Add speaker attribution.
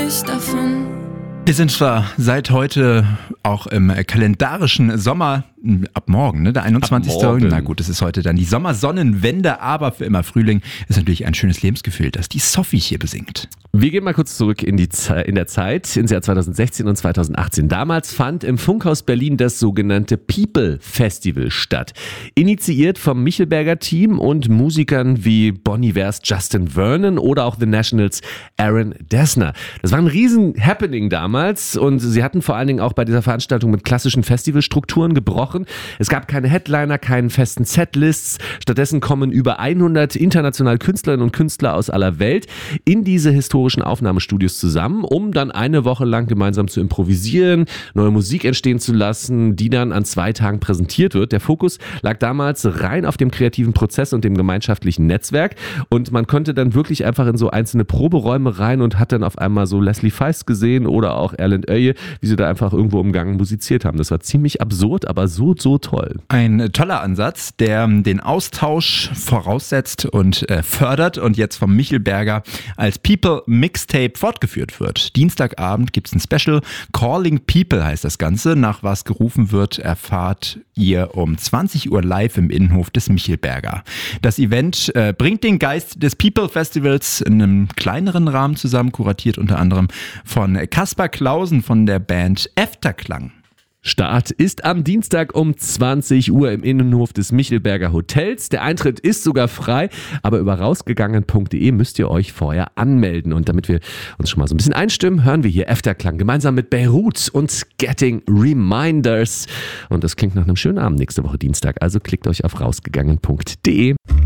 Speaker 1: nicht davon.
Speaker 2: Wir sind zwar seit heute auch im kalendarischen Sommer, ab morgen, ne, der 21. Na gut, es ist heute dann die Sommersonnenwende, aber für immer Frühling ist natürlich ein schönes Lebensgefühl, das die Sophie hier besingt.
Speaker 3: Wir gehen mal kurz zurück in der Zeit, ins Jahr 2016 und 2018. Damals fand im Funkhaus Berlin das sogenannte People Festival statt. Initiiert vom Michelberger Team und Musikern wie Bon Ivers Justin Vernon oder auch The Nationals Aaron Dessner. Das war ein riesen Happening damals und sie hatten vor allen Dingen auch bei dieser Veranstaltung mit klassischen Festivalstrukturen gebrochen. Es gab keine Headliner, keinen festen Setlists. Stattdessen kommen über 100 internationale Künstlerinnen und Künstler aus aller Welt in diese historischen Aufnahmestudios zusammen, um dann eine Woche lang gemeinsam zu improvisieren, neue Musik entstehen zu lassen, die dann an 2 Tagen präsentiert wird. Der Fokus lag damals rein auf dem kreativen Prozess und dem gemeinschaftlichen Netzwerk und man konnte dann wirklich einfach in so einzelne Proberäume rein und hat dann auf einmal so Leslie Feist gesehen oder auch Erland Öye, wie sie da einfach irgendwo im Gang musiziert haben. Das war ziemlich absurd, aber so toll.
Speaker 2: Ein toller Ansatz, der den Austausch voraussetzt und fördert und jetzt vom Michelberger als People Mixtape fortgeführt wird. Dienstagabend gibt es ein Special. Calling People heißt das Ganze. Nach was gerufen wird, erfahrt ihr um 20 Uhr live im Innenhof des Michelberger. Das Event bringt den Geist des People Festivals in einem kleineren Rahmen zusammen, kuratiert unter anderem von Kaspar Clausen von der Band Efterklang.
Speaker 3: Start ist am Dienstag um 20 Uhr im Innenhof des Michelberger Hotels. Der Eintritt ist sogar frei, aber über rausgegangen.de müsst ihr euch vorher anmelden. Und damit wir uns schon mal so ein bisschen einstimmen, hören wir hier Efterklang gemeinsam mit Beirut und Getting Reminders. Und das klingt nach einem schönen Abend nächste Woche Dienstag. Also klickt euch auf rausgegangen.de.